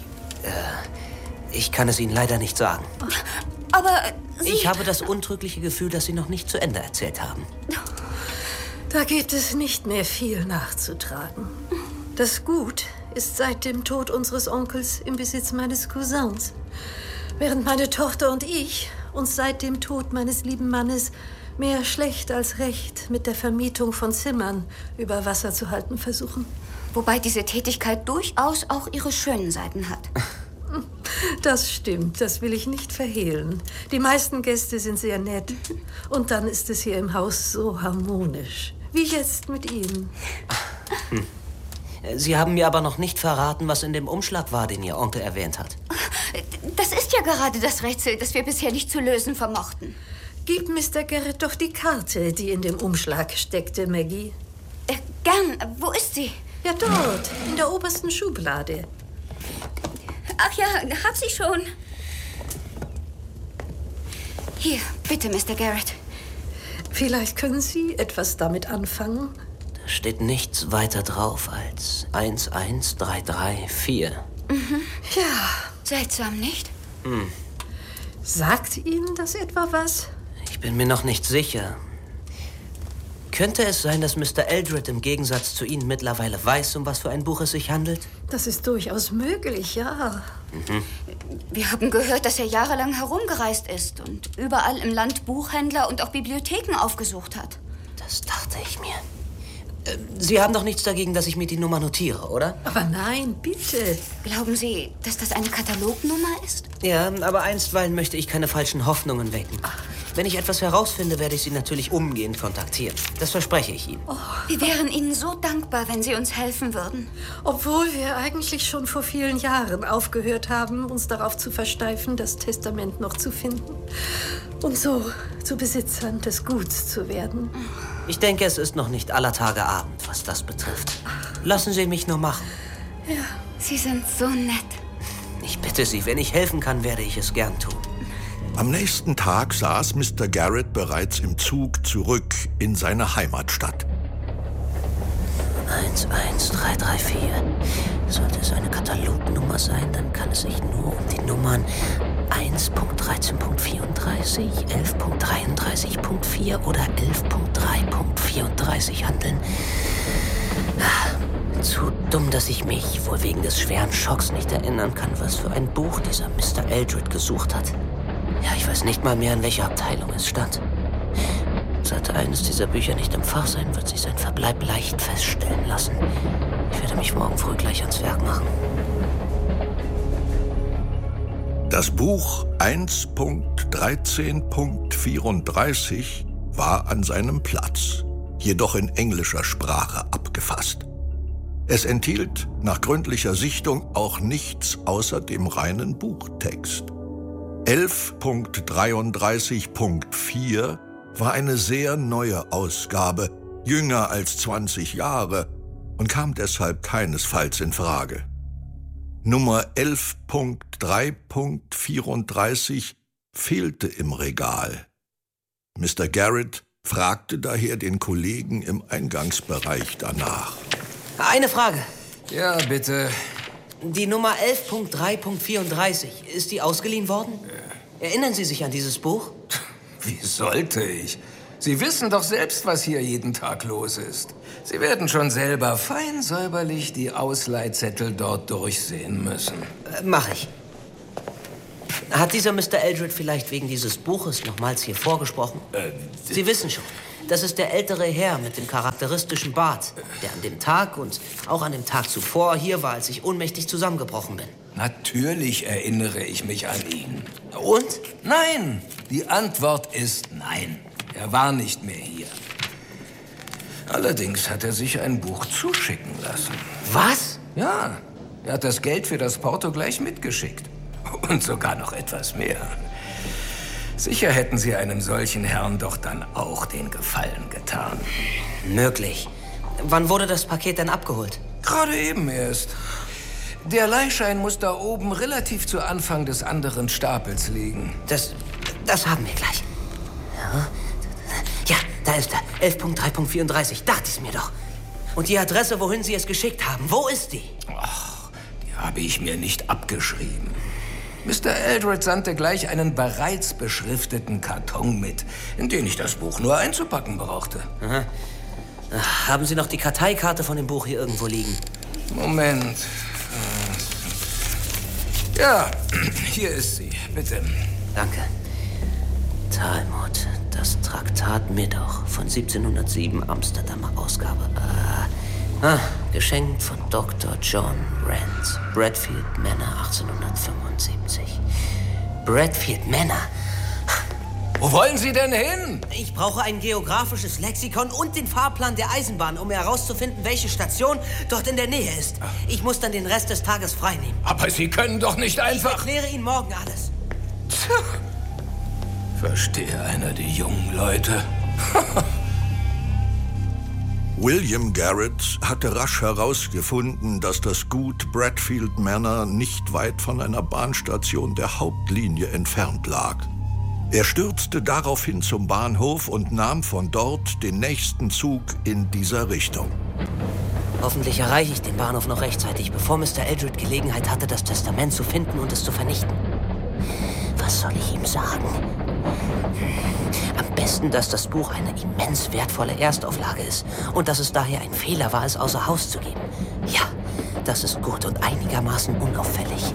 Äh, ich kann es Ihnen leider nicht sagen. Aber Sie... Ich habe das untrügliche Gefühl, dass Sie noch nicht zu Ende erzählt haben. Da gibt es nicht mehr viel nachzutragen. Das Gut ist seit dem Tod unseres Onkels im Besitz meines Cousins. Während meine Tochter und ich uns seit dem Tod meines lieben Mannes mehr schlecht als recht mit der Vermietung von Zimmern über Wasser zu halten versuchen. Wobei diese Tätigkeit durchaus auch ihre schönen Seiten hat. Das stimmt, das will ich nicht verhehlen. Die meisten Gäste sind sehr nett. Und dann ist es hier im Haus so harmonisch. Wie jetzt mit Ihnen. Hm. Sie haben mir aber noch nicht verraten, was in dem Umschlag war, den Ihr Onkel erwähnt hat. Das ist ja gerade das Rätsel, das wir bisher nicht zu lösen vermochten. Gib Mister Garrett doch die Karte, die in dem Umschlag steckte, Maggie. Äh, gern. Wo ist sie? Ja, dort, in der obersten Schublade. Ach ja, hab sie schon. Hier, bitte, Mister Garrett. Vielleicht können Sie etwas damit anfangen? Da steht nichts weiter drauf als eins eins drei drei vier. Mhm. Ja. Seltsam, nicht? Hm. Sagt Ihnen das etwa was? Ich bin mir noch nicht sicher. Könnte es sein, dass Mister Eldred im Gegensatz zu Ihnen mittlerweile weiß, um was für ein Buch es sich handelt? Das ist durchaus möglich, ja. Mhm. Wir haben gehört, dass er jahrelang herumgereist ist und überall im Land Buchhändler und auch Bibliotheken aufgesucht hat. Das dachte ich mir. Äh, Sie haben doch nichts dagegen, dass ich mir die Nummer notiere, oder? Aber nein, bitte. Glauben Sie, dass das eine Katalognummer ist? Ja, aber einstweilen möchte ich keine falschen Hoffnungen wecken. Ach. Wenn ich etwas herausfinde, werde ich Sie natürlich umgehend kontaktieren. Das verspreche ich Ihnen. Oh, wir wären Ihnen so dankbar, wenn Sie uns helfen würden. Obwohl wir eigentlich schon vor vielen Jahren aufgehört haben, uns darauf zu versteifen, das Testament noch zu finden. Und so zu Besitzern des Guts zu werden. Ich denke, es ist noch nicht aller Tage Abend, was das betrifft. Lassen Sie mich nur machen. Ja. Sie sind so nett. Ich bitte Sie, wenn ich helfen kann, werde ich es gern tun. Am nächsten Tag saß Mister Garrett bereits im Zug zurück in seine Heimatstadt. eins eins drei drei vier. Sollte es eine Katalognummer sein, dann kann es sich nur um die Nummern eins Punkt dreizehn Punkt vierunddreißig, elf Punkt dreiunddreißig Punkt vier oder elf Punkt drei Punkt vierunddreißig handeln. Zu dumm, dass ich mich wohl wegen des schweren Schocks nicht erinnern kann, was für ein Buch dieser Mister Eldred gesucht hat. Ja, ich weiß nicht mal mehr, in welcher Abteilung es stand. Sollte eines dieser Bücher nicht im Fach sein, wird sich sein Verbleib leicht feststellen lassen. Ich werde mich morgen früh gleich ans Werk machen. Das Buch eins Punkt dreizehn Punkt vierunddreißig war an seinem Platz, jedoch in englischer Sprache abgefasst. Es enthielt nach gründlicher Sichtung auch nichts außer dem reinen Buchtext. elf Punkt dreiunddreißig Punkt vier war eine sehr neue Ausgabe, jünger als zwanzig Jahre und kam deshalb keinesfalls in Frage. Nummer elf Punkt drei Punkt vierunddreißig fehlte im Regal. Mister Garrett fragte daher den Kollegen im Eingangsbereich danach. Eine Frage. Ja, bitte. Die Nummer elf Punkt drei Punkt vierunddreißig, ist die ausgeliehen worden? Ja. Erinnern Sie sich an dieses Buch? Wie sollte ich? Sie wissen doch selbst, was hier jeden Tag los ist. Sie werden schon selber fein säuberlich die Ausleihzettel dort durchsehen müssen. Äh, mach ich. Hat dieser Mister Eldred vielleicht wegen dieses Buches nochmals hier vorgesprochen? Äh, Sie wissen schon, das ist der ältere Herr mit dem charakteristischen Bart, der an dem Tag und auch an dem Tag zuvor hier war, als ich ohnmächtig zusammengebrochen bin. Natürlich erinnere ich mich an ihn. Und? Nein, die Antwort ist nein. Er war nicht mehr hier. Allerdings hat er sich ein Buch zuschicken lassen. Was? Ja, er hat das Geld für das Porto gleich mitgeschickt. Und sogar noch etwas mehr. Sicher hätten Sie einem solchen Herrn doch dann auch den Gefallen getan. Möglich. Wann wurde das Paket denn abgeholt? Gerade eben erst. Der Leihschein muss da oben relativ zu Anfang des anderen Stapels liegen. Das, das haben wir gleich. Ja, ja, da ist er. elf Punkt drei Punkt vierunddreißig. Dachte ich mir doch. Und die Adresse, wohin Sie es geschickt haben, wo ist die? Ach, die habe ich mir nicht abgeschrieben. Mister Eldred sandte gleich einen bereits beschrifteten Karton mit, in den ich das Buch nur einzupacken brauchte. Aha. Ach, haben Sie noch die Karteikarte von dem Buch hier irgendwo liegen? Moment. Ja, hier ist sie. Bitte. Danke. Talmud, das Traktat Mittwoch von siebzehnhundertsieben, Amsterdamer Ausgabe. Äh, ah, geschenkt von Doktor John Rance, Bradfield Manor, achtzehnhundertfünfundsiebzig. Bradfield Manor? Wo wollen Sie denn hin? Ich brauche ein geografisches Lexikon und den Fahrplan der Eisenbahn, um herauszufinden, welche Station dort in der Nähe ist. Ich muss dann den Rest des Tages freinehmen. Aber Sie können doch nicht einfach... Ich erkläre Ihnen morgen alles. Tja. Verstehe einer die jungen Leute. William Garrett hatte rasch herausgefunden, dass das Gut Bradfield Manor nicht weit von einer Bahnstation der Hauptlinie entfernt lag. Er stürzte daraufhin zum Bahnhof und nahm von dort den nächsten Zug in dieser Richtung. Hoffentlich erreiche ich den Bahnhof noch rechtzeitig, bevor Mister Eldred Gelegenheit hatte, das Testament zu finden und es zu vernichten. Was soll ich ihm sagen? Am besten, dass das Buch eine immens wertvolle Erstauflage ist und dass es daher ein Fehler war, es außer Haus zu geben. Ja, das ist gut und einigermaßen unauffällig.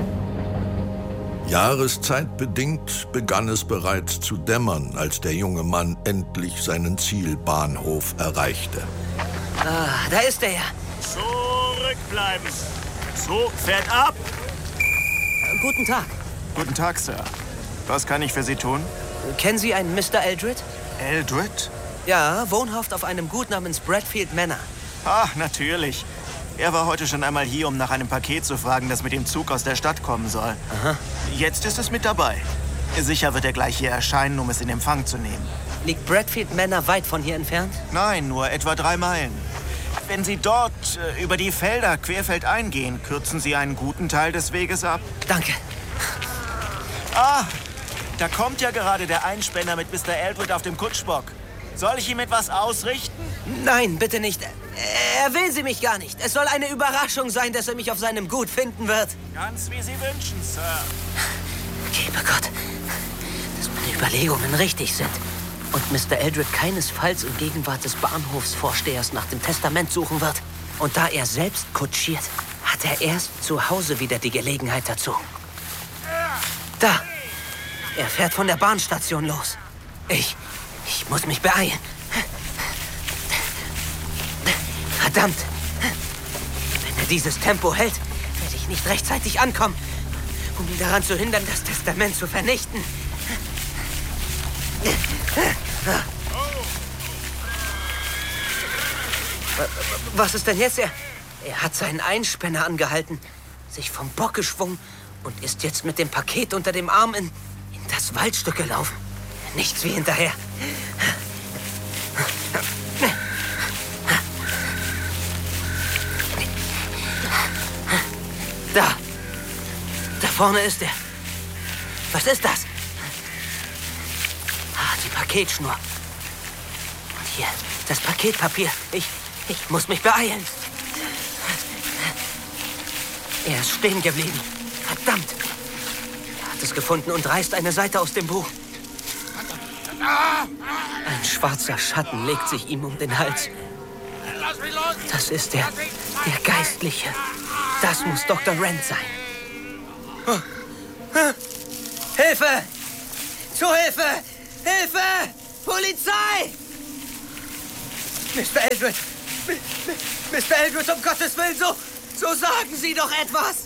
Jahreszeitbedingt begann es bereits zu dämmern, als der junge Mann endlich seinen Zielbahnhof erreichte. Ah, da ist er ja. Zurückbleiben. Zug fährt ab. Guten Tag. Guten Tag, Sir. Was kann ich für Sie tun? Kennen Sie einen Mister Eldred? Eldred? Ja, wohnhaft auf einem Gut namens Bradfield Manor. Ach, natürlich. Er war heute schon einmal hier, um nach einem Paket zu fragen, das mit dem Zug aus der Stadt kommen soll. Aha. Jetzt ist es mit dabei. Sicher wird er gleich hier erscheinen, um es in Empfang zu nehmen. Liegt Bradfield Manor weit von hier entfernt? Nein, nur etwa drei Meilen. Wenn Sie dort äh, über die Felder querfeldein gehen, kürzen Sie einen guten Teil des Weges ab. Danke. Ah, da kommt ja gerade der Einspänner mit Mister Eldred auf dem Kutschbock. Soll ich ihm etwas ausrichten? Nein, bitte nicht. Er will sie mich gar nicht. Es soll eine Überraschung sein, dass er mich auf seinem Gut finden wird. Ganz wie Sie wünschen, Sir. Gebe Gott, dass meine Überlegungen richtig sind und Mister Eldred keinesfalls in Gegenwart des Bahnhofsvorstehers nach dem Testament suchen wird. Und da er selbst kutschiert, hat er erst zu Hause wieder die Gelegenheit dazu. Da! Er fährt von der Bahnstation los. Ich, ich muss mich beeilen. Verdammt! Wenn er dieses Tempo hält, werde ich nicht rechtzeitig ankommen, um ihn daran zu hindern, das Testament zu vernichten. Was ist denn jetzt? Er, er hat seinen Einspänner angehalten, sich vom Bock geschwungen und ist jetzt mit dem Paket unter dem Arm in, in das Waldstück gelaufen. Nichts wie hinterher. Da. Da vorne ist er. Was ist das? Ah, die Paketschnur. Und hier, das Paketpapier. Ich, ich muss mich beeilen. Er ist stehen geblieben. Verdammt. Er hat es gefunden und reißt eine Seite aus dem Buch. Ein schwarzer Schatten legt sich ihm um den Hals. Das ist der, der Geistliche. Das muss Doktor Rand sein. Oh. Hilfe! Zu Hilfe! Hilfe! Polizei! Mister Eldred! Mister Eldred, um Gottes Willen, so, so sagen Sie doch etwas!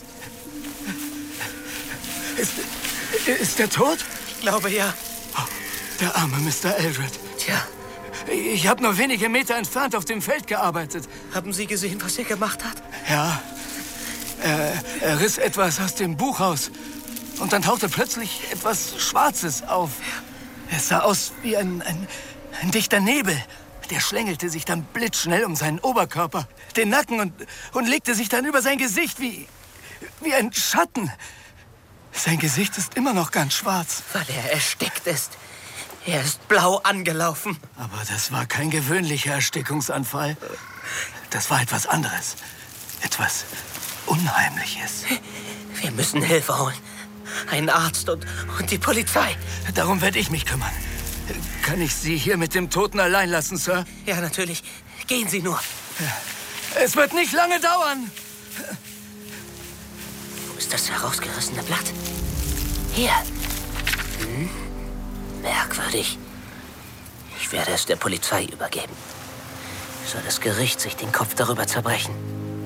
Ist, ist er tot? Ich glaube, ja. Oh, der arme Mister Eldred. Tja. Ich habe nur wenige Meter entfernt auf dem Feld gearbeitet. Haben Sie gesehen, was er gemacht hat? Ja. Er, er riss etwas aus dem Buchhaus. Und dann tauchte plötzlich etwas Schwarzes auf. Es sah aus wie ein, ein, ein dichter Nebel. Der schlängelte sich dann blitzschnell um seinen Oberkörper, den Nacken und, und legte sich dann über sein Gesicht wie, wie ein Schatten. Sein Gesicht ist immer noch ganz schwarz. Weil er erstickt ist. Er ist blau angelaufen. Aber das war kein gewöhnlicher Erstickungsanfall. Das war etwas anderes. Etwas Unheimliches. Wir müssen Hilfe holen. Einen Arzt und, und die Polizei. Darum werde ich mich kümmern. Kann ich Sie hier mit dem Toten allein lassen, Sir? Ja, natürlich. Gehen Sie nur. Es wird nicht lange dauern. Wo ist das herausgerissene Blatt? Hier. Hm? Merkwürdig. Ich werde es der Polizei übergeben. Soll das Gericht sich den Kopf darüber zerbrechen?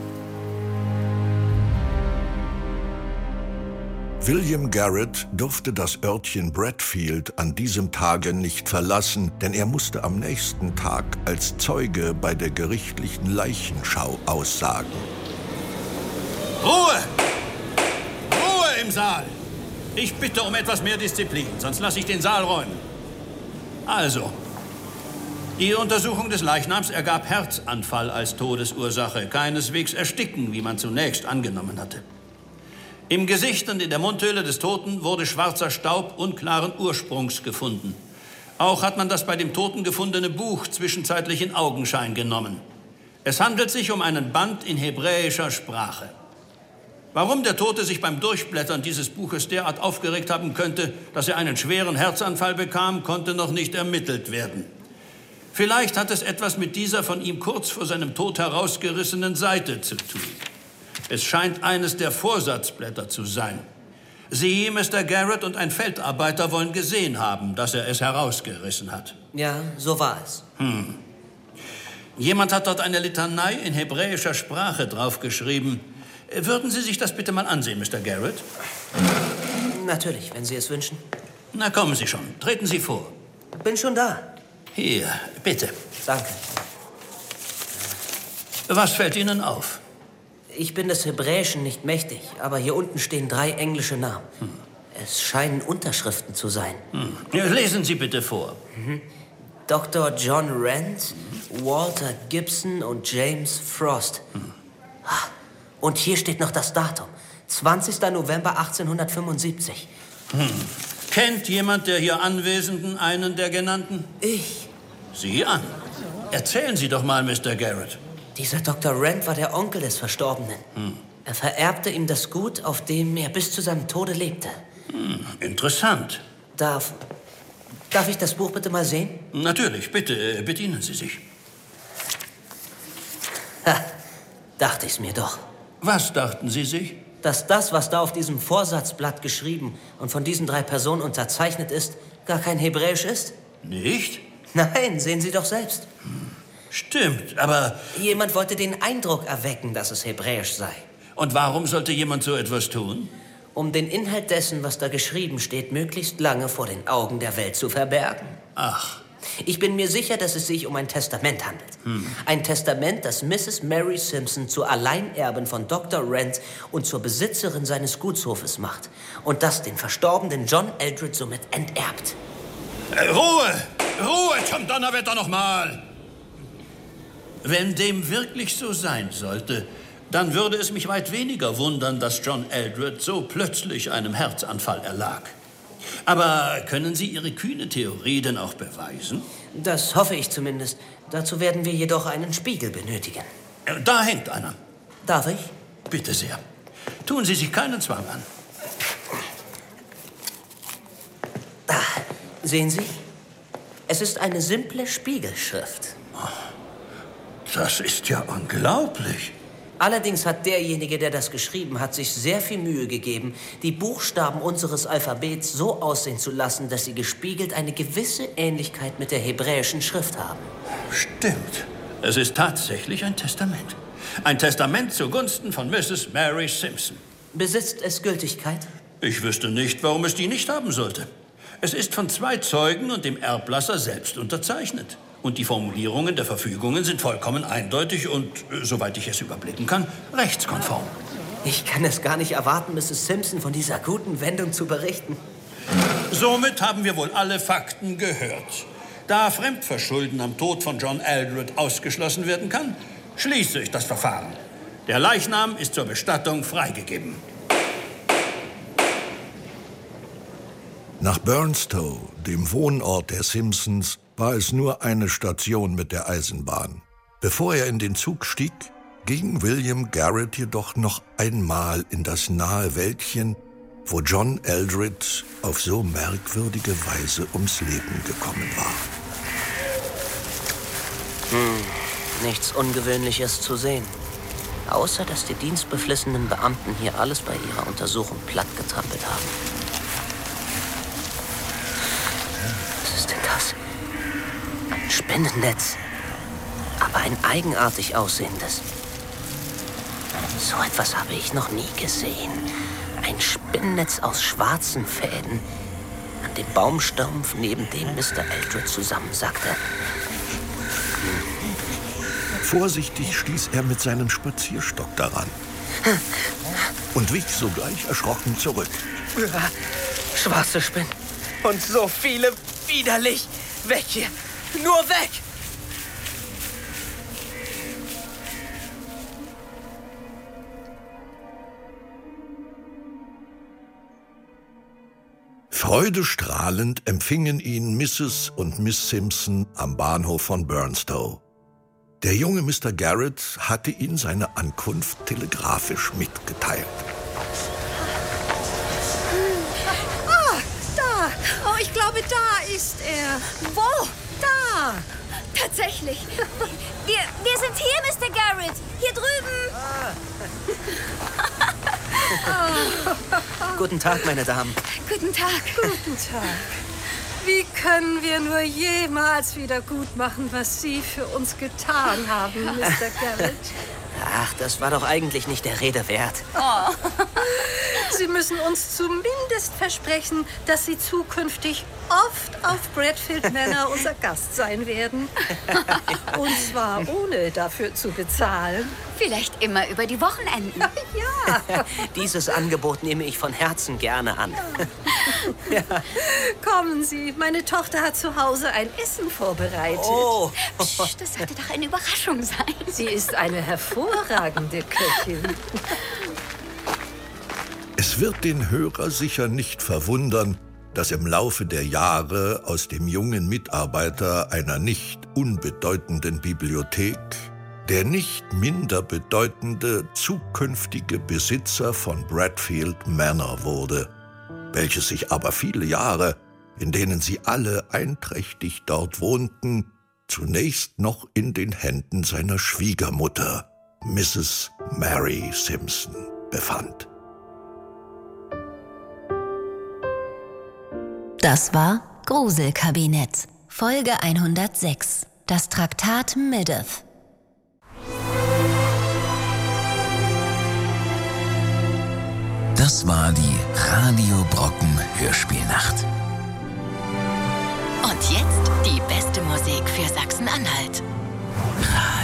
William Garrett durfte das Örtchen Bradfield an diesem Tage nicht verlassen, denn er musste am nächsten Tag als Zeuge bei der gerichtlichen Leichenschau aussagen. Ruhe! Ruhe im Saal! Ich bitte um etwas mehr Disziplin, sonst lasse ich den Saal räumen. Also, die Untersuchung des Leichnams ergab Herzanfall als Todesursache, keineswegs Ersticken, wie man zunächst angenommen hatte. Im Gesicht und in der Mundhöhle des Toten wurde schwarzer Staub unklaren Ursprungs gefunden. Auch hat man das bei dem Toten gefundene Buch zwischenzeitlich in Augenschein genommen. Es handelt sich um einen Band in hebräischer Sprache. Warum der Tote sich beim Durchblättern dieses Buches derart aufgeregt haben könnte, dass er einen schweren Herzanfall bekam, konnte noch nicht ermittelt werden. Vielleicht hat es etwas mit dieser von ihm kurz vor seinem Tod herausgerissenen Seite zu tun. Es scheint eines der Vorsatzblätter zu sein. Sie, Mister Garrett und ein Feldarbeiter wollen gesehen haben, dass er es herausgerissen hat. Ja, so war es. Hm. Jemand hat dort eine Litanei in hebräischer Sprache draufgeschrieben. Würden Sie sich das bitte mal ansehen, Mister Garrett? Natürlich, wenn Sie es wünschen. Na, kommen Sie schon. Treten Sie vor. Bin schon da. Hier, bitte. Danke. Was fällt Ihnen auf? Ich bin des Hebräischen nicht mächtig, aber hier unten stehen drei englische Namen. Hm. Es scheinen Unterschriften zu sein. Hm. Ja, lesen Sie bitte vor. Mhm. Doktor John Rand, mhm. Walter Gibson und James Frost. Mhm. Und hier steht noch das Datum. zwanzigster November achtzehnhundertfünfundsiebzig. Hm. Kennt jemand der hier Anwesenden einen der genannten? Ich. Sie an. Erzählen Sie doch mal, Mister Garrett. Dieser Doktor Rand war der Onkel des Verstorbenen. Hm. Er vererbte ihm das Gut, auf dem er bis zu seinem Tode lebte. Hm. Interessant. Darf, darf ich das Buch bitte mal sehen? Natürlich, bitte, bedienen Sie sich. Ha, dachte ich's mir doch. Was dachten Sie sich? Dass das, was da auf diesem Vorsatzblatt geschrieben und von diesen drei Personen unterzeichnet ist, gar kein Hebräisch ist? Nicht? Nein, sehen Sie doch selbst. Hm. Stimmt, aber... Jemand wollte den Eindruck erwecken, dass es Hebräisch sei. Und warum sollte jemand so etwas tun? Um den Inhalt dessen, was da geschrieben steht, möglichst lange vor den Augen der Welt zu verbergen. Ach. Ich bin mir sicher, dass es sich um ein Testament handelt. Hm. Ein Testament, das Misses Mary Simpson zur Alleinerbin von Doktor Rand und zur Besitzerin seines Gutshofes macht. Und das den verstorbenen John Eldred somit enterbt. Äh, Ruhe! Ruhe zum Donnerwetter noch mal! Wenn dem wirklich so sein sollte, dann würde es mich weit weniger wundern, dass John Eldred so plötzlich einem Herzanfall erlag. Aber können Sie Ihre kühne Theorie denn auch beweisen? Das hoffe ich zumindest. Dazu werden wir jedoch einen Spiegel benötigen. Da hängt einer. Darf ich? Bitte sehr. Tun Sie sich keinen Zwang an. Ah, sehen Sie? Es ist eine simple Spiegelschrift. Das ist ja unglaublich. Allerdings hat derjenige, der das geschrieben hat, sich sehr viel Mühe gegeben, die Buchstaben unseres Alphabets so aussehen zu lassen, dass sie gespiegelt eine gewisse Ähnlichkeit mit der hebräischen Schrift haben. Stimmt. Es ist tatsächlich ein Testament. Ein Testament zugunsten von Misses Mary Simpson. Besitzt es Gültigkeit? Ich wüsste nicht, warum es die nicht haben sollte. Es ist von zwei Zeugen und dem Erblasser selbst unterzeichnet. Und die Formulierungen der Verfügungen sind vollkommen eindeutig und, äh, soweit ich es überblicken kann, rechtskonform. Ich kann es gar nicht erwarten, Misses Simpson von dieser guten Wendung zu berichten. Somit haben wir wohl alle Fakten gehört. Da Fremdverschulden am Tod von John Eldred ausgeschlossen werden kann, schließe ich das Verfahren. Der Leichnam ist zur Bestattung freigegeben. Nach Burnstow, dem Wohnort der Simpsons, war es nur eine Station mit der Eisenbahn. Bevor er in den Zug stieg, ging William Garrett jedoch noch einmal in das nahe Wäldchen, wo John Eldred auf so merkwürdige Weise ums Leben gekommen war. Hm, nichts Ungewöhnliches zu sehen. Außer, dass die dienstbeflissenen Beamten hier alles bei ihrer Untersuchung plattgetrampelt haben. Was ist denn das? Ein Spinnennetz. Aber ein eigenartig aussehendes. So etwas habe ich noch nie gesehen. Ein Spinnennetz aus schwarzen Fäden. An dem Baumstumpf, neben dem Mister Eldred zusammensackte. Vorsichtig stieß er mit seinem Spazierstock daran und wich sogleich erschrocken zurück. Schwarze Spinnen. Und so viele widerlich. Weg hier. Nur weg! Freudestrahlend empfingen ihn Misses und Miss Simpson am Bahnhof von Burnstow. Der junge Mister Garrett hatte ihnen seine Ankunft telegrafisch mitgeteilt. Ah, da! Oh, ich glaube, da ist er. Wo? Da! Tatsächlich. Wir, wir sind hier, Mister Garrett. Hier drüben. Ah. Guten Tag, meine Damen. Guten Tag. Guten Tag. Wie können wir nur jemals wieder gut machen, was Sie für uns getan haben, Mister Garrett? Ach, das war doch eigentlich nicht der Rede wert. Oh. Sie müssen uns zumindest versprechen, dass Sie zukünftig oft auf Bradfield Manor unser Gast sein werden. Und zwar ohne dafür zu bezahlen. Vielleicht immer über die Wochenenden. Ja. Dieses Angebot nehme ich von Herzen gerne an. Ja. Kommen Sie, meine Tochter hat zu Hause ein Essen vorbereitet. Oh. Psst, das sollte doch eine Überraschung sein. Sie ist eine hervorragende Köchin. Es wird den Hörer sicher nicht verwundern, dass im Laufe der Jahre aus dem jungen Mitarbeiter einer nicht unbedeutenden Bibliothek der nicht minder bedeutende zukünftige Besitzer von Bradfield Manor wurde, welches sich aber viele Jahre, in denen sie alle einträchtig dort wohnten, zunächst noch in den Händen seiner Schwiegermutter, Misses Mary Simpson, befand. Das war Gruselkabinett, Folge hundertsechs, das Traktat Middeth. Das war die Radio Brocken Hörspielnacht. Und jetzt die beste Musik für Sachsen-Anhalt.